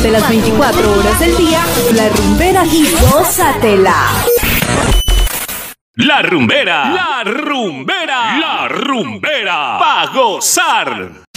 Durante las 24 horas del día, La Rumbera y gózatela. La Rumbera, la Rumbera, la Rumbera, pa' gozar.